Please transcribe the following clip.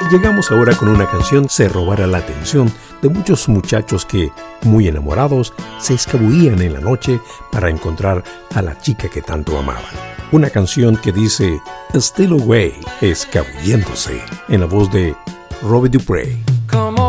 Llegamos ahora con una canción se robará la atención de muchos muchachos que, muy enamorados, se escabullían en la noche para encontrar a la chica que tanto amaban. Una canción que dice Still Away, escabulléndose, en la voz de Robbie Dupree.